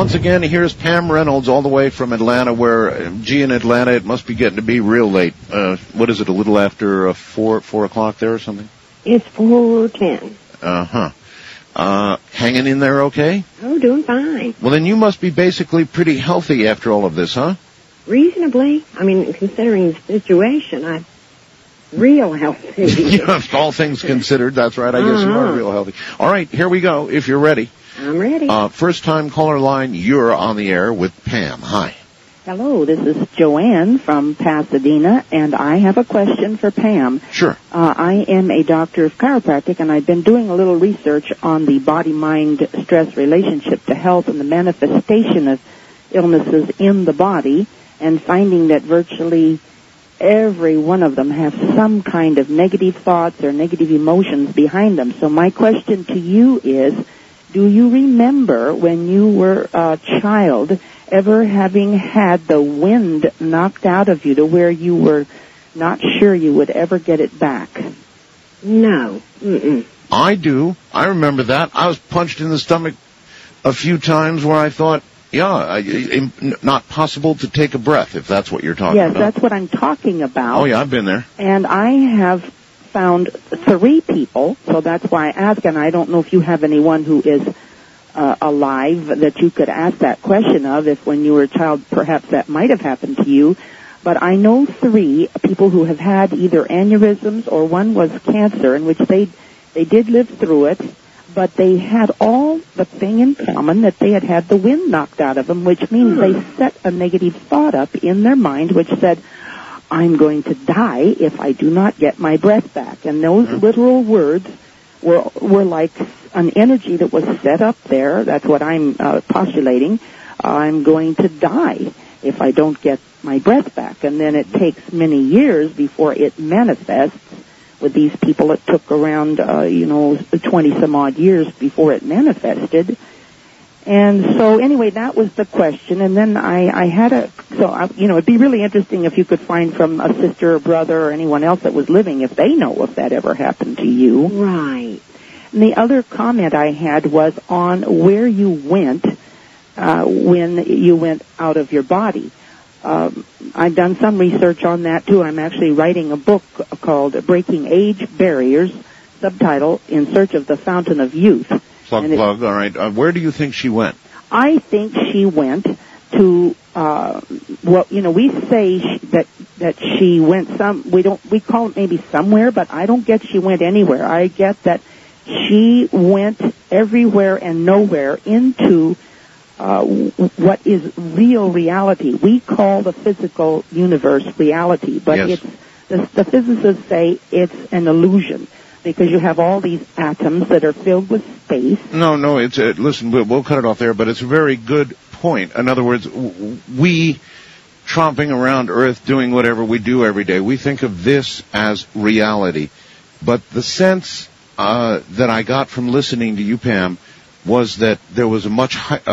Once again, here's Pam Reynolds all the way from Atlanta, where, in Atlanta, it must be getting to be real late. What is it, a little after 4 o'clock there or something? It's 4:10. Hanging in there okay? Oh, doing fine. Well, then you must be basically pretty healthy after all of this, huh? Reasonably. I mean, considering the situation, I'm real healthy. Yeah, all things considered, that's right. I guess you are real healthy. All right, here we go, if you're ready. I'm ready. First-time caller line, you're on the air with Pam. Hi. Hello, this is Joanne from Pasadena, and I have a question for Pam. Sure. I am a doctor of chiropractic, and I've been doing a little research on the body-mind-stress relationship to health and the manifestation of illnesses in the body, and finding that virtually every one of them have some kind of negative thoughts or negative emotions behind them. So my question to you is, do you remember when you were a child ever having had the wind knocked out of you to where you were not sure you would ever get it back? No. Mm-mm. I do. I remember that. I was punched in the stomach a few times where I thought, not possible to take a breath, if that's what you're talking about. Yes, that's what I'm talking about. Oh, yeah, I've been there. And I have found 3 people, so that's why I ask, and I don't know if you have anyone who is alive that you could ask that question of, if when you were a child perhaps that might have happened to you. But I know 3 people who have had either aneurysms or one was cancer, in which they did live through it, but they had all the thing in common that they had the wind knocked out of them, which means they set a negative thought up in their mind which said, I'm going to die if I do not get my breath back. And those literal words were like an energy that was set up there. That's what I'm postulating. I'm going to die if I don't get my breath back. And then it takes many years before it manifests. With these people, it took around, 20-some-odd years before it manifested. And so, anyway, that was the question. And then I had it'd be really interesting if you could find from a sister or brother or anyone else that was living, if they know if that ever happened to you. Right. And the other comment I had was on where you went when you went out of your body. I've done some research on that, too. I'm actually writing a book called Breaking Age Barriers, subtitle, In Search of the Fountain of Youth. Plug. All right. Where do you think she went? I think she went to, we say that she went we call it maybe somewhere, but I don't get she went anywhere. I get that she went everywhere and nowhere into what is real reality. We call the physical universe reality, but yes. The physicists say it's an illusion because you have all these atoms that are filled with space. No, it's listen, we'll cut it off there, but it's a very good point. In other words, we tromping around Earth doing whatever we do every day, we think of this as reality. But the sense that I got from listening to you, Pam, was that there was a much